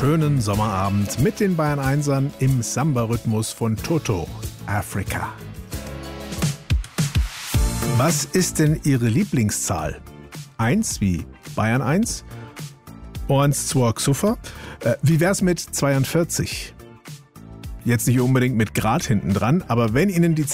schönen Sommerabend mit den Bayern Einsern im Samba-Rhythmus von Toto, Africa. Was ist denn Ihre Lieblingszahl? 1 wie Bayern 1? 1, 2, Xuffer? Wie wär's mit 42? Jetzt nicht unbedingt mit Grad hinten dran, aber wenn Ihnen die